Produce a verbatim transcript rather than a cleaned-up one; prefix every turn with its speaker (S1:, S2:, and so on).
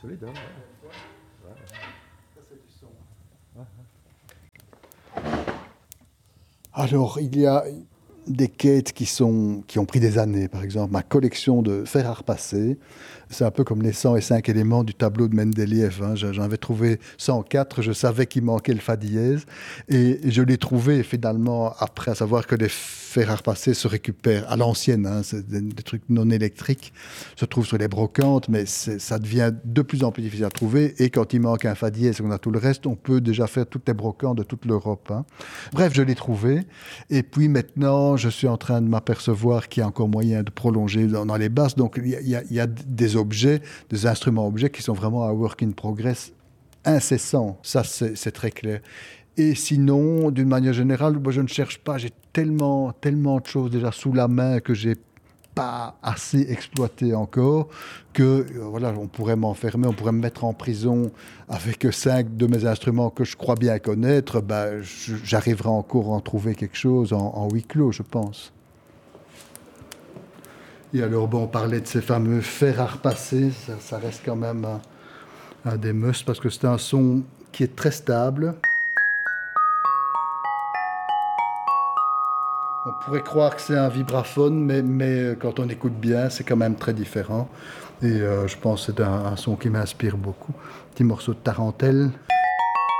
S1: solide, hein. Ouais.
S2: Ça, c'est du son. Alors, il y a des quêtes qui, sont, qui ont pris des années. Par exemple, ma collection de fers à repasser, c'est un peu comme les cent cinq éléments du tableau de Mendeleïev. Hein. J'en avais trouvé cent quatre, je savais qu'il manquait le fa dièse. Et je l'ai trouvé finalement après, à savoir que les fers à repasser se récupèrent à l'ancienne. Hein. C'est des, des trucs non électriques, se trouvent sur les brocantes, mais ça devient de plus en plus difficile à trouver. Et quand il manque un fa dièse et qu'on a tout le reste, on peut déjà faire toutes les brocantes de toute l'Europe. Hein. Bref, je l'ai trouvé. Et puis maintenant, je suis en train de m'apercevoir qu'il y a encore moyen de prolonger dans, dans les basses. Donc, il y, a, il y a des objets, des instruments-objets qui sont vraiment un work in progress incessant. Ça, c'est, c'est très clair. Et sinon, d'une manière générale, moi, je ne cherche pas. J'ai tellement, tellement de choses déjà sous la main que j'ai pas assez exploité encore, que euh, voilà, on pourrait m'enfermer, on pourrait me mettre en prison avec cinq de mes instruments que je crois bien connaître, ben, je, j'arriverai encore à en trouver quelque chose en, en huis clos, je pense. Et alors, bon, on parlait de ces fameux fers à repasser, ça, ça reste quand même un, un des musts, parce que c'est un son qui est très stable. On pourrait croire que c'est un vibraphone, mais, mais quand on écoute bien, c'est quand même très différent. Et euh, je pense que c'est un, un son qui m'inspire beaucoup. Petit morceau de tarentelle.